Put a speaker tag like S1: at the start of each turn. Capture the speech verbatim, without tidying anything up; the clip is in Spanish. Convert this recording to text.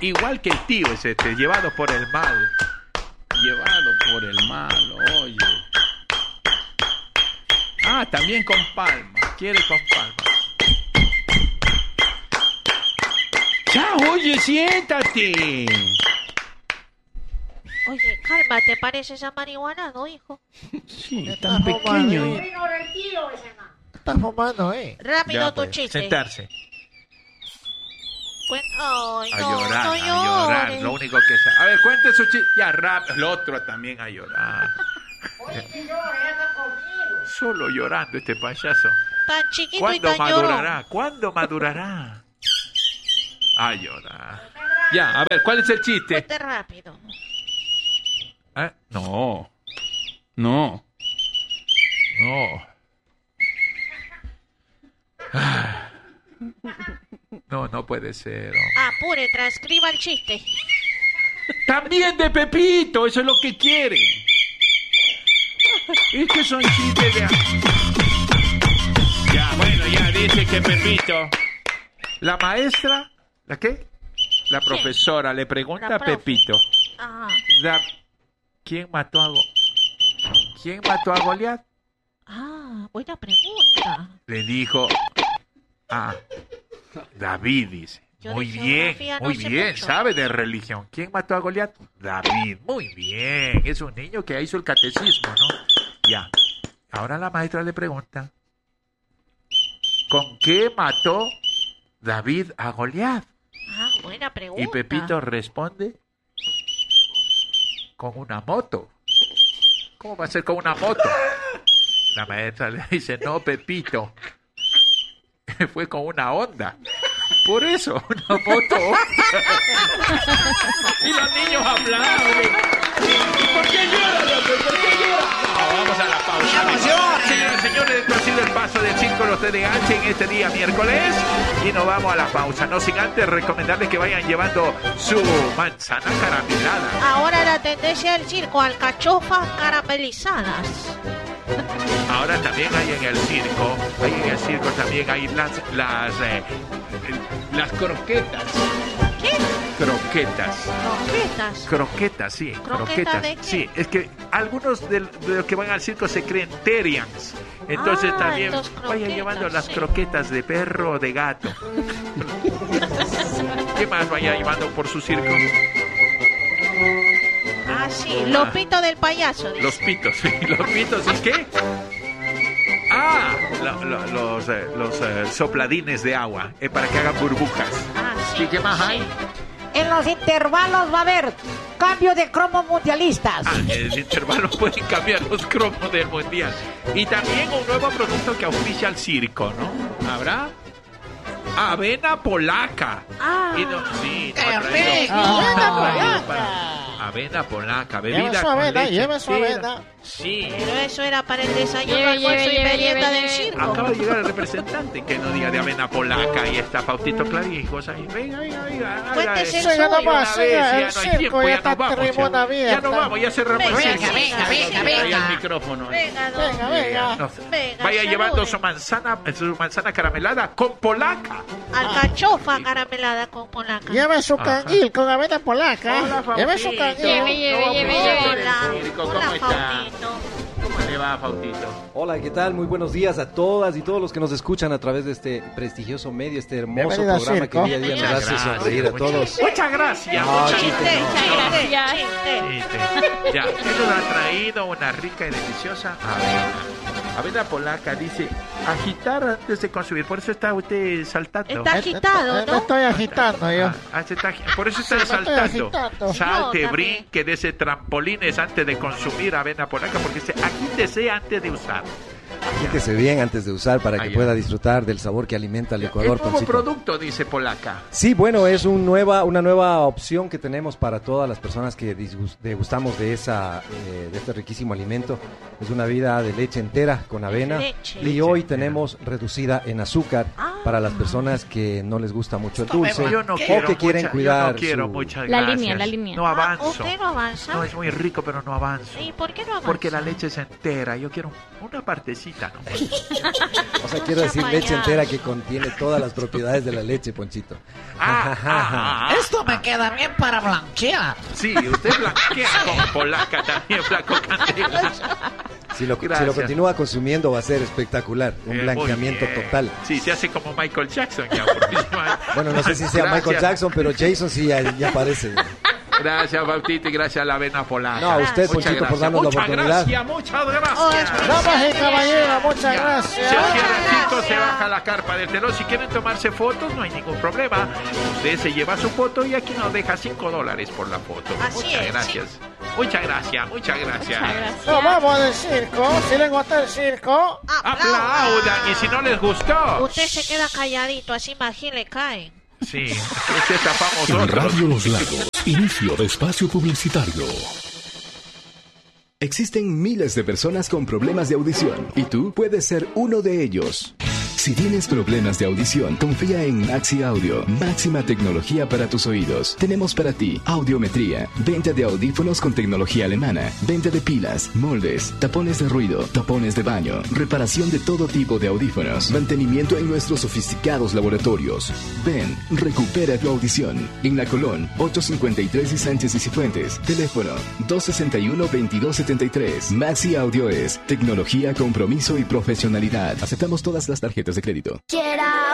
S1: igual que el tío es este, llevado por el mal. Llevado por el mal, oye. Ah, también con palmas. Quiere con palmas. Ya, oye, siéntate.
S2: Oye, cálmate, pareces amarihuanado, hijo.
S1: Sí, tan pequeño.
S3: Está fumando, ¿eh?
S2: Rápido
S1: Ya,
S2: tu
S1: pues,
S2: chiste.
S1: sentarse.
S2: Cuen- Ay,
S1: A
S2: no,
S1: llorar,
S2: no
S1: a llorar.
S2: llores.
S1: Lo único que sabe. A ver, cuente su chiste. Ya, rap. El otro también a llorar. Solo llorando este payaso.
S2: Tan chiquito y
S1: ¿Cuándo
S2: tan llorón.
S1: madurará? ¿Cuándo madurará? A llorar. Ya, a ver, ¿cuál es el chiste?
S2: Cuente rápido.
S1: ¿Eh? No. No. No. Ah. No, no puede ser. Oh.
S2: Apure, transcriba el chiste.
S1: También de Pepito, eso es lo que quiere. Es que son chistes de... Ya, bueno, ya dice que Pepito... La maestra... ¿La qué? La profesora le pregunta
S2: La
S1: a
S2: profe.
S1: Pepito.
S2: Ah,
S1: La- ¿Quién mató a Go... ¿Quién mató a Goliat?
S2: ah, buena pregunta.
S1: Le dijo... Ah, David, dice.
S2: Yo
S1: Muy
S2: de
S1: bien,
S2: geografía no
S1: muy
S2: sé
S1: bien,
S2: mucho.
S1: sabe de religión. ¿Quién mató a Goliat? David, muy bien. Es un niño que hizo el catecismo, ¿no? Ya. Ahora la maestra le pregunta, ¿con qué mató David a Goliat?
S2: Ah, buena pregunta.
S1: Y Pepito responde, con una moto. ¿Cómo va a ser con una moto? La maestra le dice, no, Pepito, fue con una Honda. Por eso, una moto. Y los niños aplauden. ¿Por qué lloran, hombre? ¿Por qué lloran? No, vamos a la pausa. Señoras y señores, esto ha sido el paso del circo Los T D H en este día miércoles. Y nos vamos a la pausa. No sin antes recomendarles que vayan llevando su manzana caramelada.
S2: Ahora la tendencia del circo, alcachofas caramelizadas.
S1: Ahora también hay en el circo, hay en el circo también hay las, las, eh, las croquetas.
S2: ¿Qué?
S1: Croquetas.
S2: Croquetas.
S1: Croquetas, sí,
S2: ¿Croqueta
S1: croquetas.
S2: de qué?
S1: Sí, es que algunos de, de los que van al circo se creen terians. Entonces
S2: Ah,
S1: también
S2: entonces
S1: vayan
S2: croquetas,
S1: llevando las
S2: sí.
S1: croquetas de perro o de gato. ¿Qué más vaya llevando por su circo?
S2: Ah, sí, los pitos del payaso. dice.
S1: Los pitos, sí, los pitos, ¿y qué? Ah, lo- lo- los, eh, los eh, sopladines de agua, eh, para que hagan burbujas.
S2: Ah, sí.
S1: ¿Y qué más hay?
S3: En los intervalos va a haber cambio de cromos mundialistas.
S1: Ah, en el intervalo pueden cambiar los cromos del mundial. Y también un nuevo producto que auspicia al circo, ¿no? ¿Habrá? Avena polaca.
S2: Ah.
S1: Y no- sí, no
S3: ¡Qué
S1: ha traído-
S3: rico!
S1: Ah,
S3: ¡Avena polaca!
S1: para- Avena polaca, bebida
S3: Lleve su
S1: con
S3: avena,
S1: leche
S3: lleve su
S1: entera.
S3: avena.
S1: Sí.
S2: Pero eso era para el desayuno,
S4: Lleve,
S2: almuerzo
S4: lleve,
S2: y
S4: lleve,
S2: merienda
S4: lleve,
S2: del
S4: lleve.
S2: circo.
S1: Acaba de llegar el representante que no diga de avena polaca y está Faustito Clarijos ahí. Venga, venga, venga. haga
S2: Cuéntese
S1: eso.
S2: el
S3: Siga
S2: suyo.
S3: nomás,
S1: Una vez,
S3: siga,
S1: ya
S3: el
S1: no hay
S3: circo
S1: tiempo,
S3: ya
S1: ya
S3: está
S1: nos vamos,
S3: tribuna
S1: ya.
S3: abierta.
S1: Ya nos vamos, ya cerramos el
S2: Venga,
S1: circo.
S2: venga, venga,
S1: Ahí
S3: venga.
S1: el micrófono. ahí.
S2: Venga, don.
S3: Venga, venga.
S1: No,
S2: Venga,
S1: vaya
S2: salude.
S1: llevando su manzana, su manzana caramelada con polaca.
S2: Alcachofa caramelada con polaca.
S3: Lleve su
S1: Ajá.
S3: canguil con avena polaca.
S1: Hola,
S3: Lleve su
S1: Faustito.
S3: canguil.
S4: Lleve, lleve,
S1: ¿Cómo
S4: lleve,
S1: está
S4: lleve.
S1: el
S2: Hola,
S1: circo?
S2: hola,
S1: ¿Cómo está?
S2: Faustito.
S1: ¿Cómo le va, Faustito?
S5: Hola, ¿qué tal? Muy buenos días a todas y todos los que nos escuchan a través de este prestigioso medio, este hermoso
S3: Bienvenido al
S5: programa
S3: circo.
S5: que día a día nos hace
S2: Muchas
S5: sonreír a
S1: muchas-
S5: todos.
S1: Muchas gracias.
S5: No,
S1: muchas
S5: chiste,
S2: Chiste,
S5: no.
S2: chiste,
S4: Gracias.
S2: chiste.
S1: Chiste. Ya, ¿qué nos ha traído? Una rica y deliciosa avena. Avena polaca, dice, agitar antes de consumir. Por eso está usted saltando.
S2: Está agitado,
S3: Me
S2: ¿no?
S3: estoy agitando yo.
S1: Ah, ah, se está agi- por eso está
S3: Sí, me estoy
S1: saltando.
S3: agitando.
S1: Salte,
S2: Yo también.
S1: brinque, dese trampolines antes de consumir avena polaca, porque se agítese antes de usar.
S5: Quítese bien antes de usar para que
S1: Ah, ya.
S5: pueda disfrutar del sabor que alimenta al Ecuador.
S1: El nuevo
S5: Pancito.
S1: producto, dice polaca.
S5: Sí, bueno, es un nueva, una nueva opción que tenemos para todas las personas que disgus- degustamos de, esa, eh, de este riquísimo alimento. Es una bebida de leche entera con avena.
S2: leche.
S5: Y
S1: Leche
S5: hoy
S1: entera.
S5: tenemos reducida en azúcar
S2: Ah.
S5: para las personas que no les gusta mucho el dulce
S1: Yo no
S5: o
S1: quiero
S5: que quieren
S1: mucha-
S5: cuidar
S1: yo no quiero
S5: su-
S1: muchas
S4: La
S1: gracias.
S4: línea, la línea.
S1: No
S2: Ah,
S1: avanzo.
S2: ¿usted no avanza?
S1: No, es muy rico, pero no avanzo.
S2: ¿Y por qué no avanza?
S1: Porque la leche es entera. Yo quiero una partecita lechita, ¿no?
S5: O sea, quiero decir leche entera que contiene todas las propiedades de la leche, Ponchito.
S1: Ah, ah, ah,
S3: Esto me queda bien para blanquear.
S1: sí, usted blanquea como polaca también, flaco Candela.
S5: Si lo, si
S1: Gracias.
S5: lo continúa consumiendo va a ser espectacular, un
S1: Eh,
S5: blanqueamiento
S1: muy bien.
S5: total.
S1: Sí, se hace como Michael Jackson ya. porque-
S5: Bueno, no sé si sea
S1: Gracias.
S5: Michael Jackson, pero Jason sí ya, ya aparece.
S1: Gracias, Bautista, y gracias a la avena polaca.
S5: No, a usted,
S1: Muchas
S5: Ponchito, por
S1: gracias.
S5: darnos la
S1: Muchas
S5: oportunidad.
S1: gracias, muchas
S2: Oh,
S1: gracias.
S2: es-
S3: Damas y caballeros, muchas
S1: Ya.
S3: gracias.
S1: Se cierra, chicos,
S2: gracias.
S1: se baja la carpa del telón. Si quieren tomarse fotos, no hay ningún problema. Usted se lleva su foto y aquí nos deja cinco dólares por la foto.
S2: Así
S1: muchas
S2: es,
S1: gracias. Muchas gracias, muchas gracias.
S3: Nos vamos del circo. Si les gusta el circo,
S1: Aplaudan. Y si no les gustó,
S2: Usted se queda calladito, así más Gil le caen.
S1: sí, este tapamos
S4: En
S1: otros.
S4: Radio Los Lagos, inicio de espacio publicitario.
S6: Existen miles de personas con problemas de audición y tú puedes ser uno de ellos. Si tienes problemas de audición, confía en Maxi Audio. Máxima tecnología para tus oídos. Tenemos para ti audiometría, venta de audífonos con tecnología alemana, venta de pilas, moldes, tapones de ruido, tapones de baño, reparación de todo tipo de audífonos, mantenimiento en nuestros sofisticados laboratorios. Ven, recupera tu audición. En La Colón, ochocientos cincuenta y tres y Sánchez y Cifuentes. Teléfono dos sesenta y uno, veintidós setenta y tres. Maxi Audio es tecnología, compromiso y profesionalidad. Aceptamos todas las tarjetas de crédito.
S7: Get out.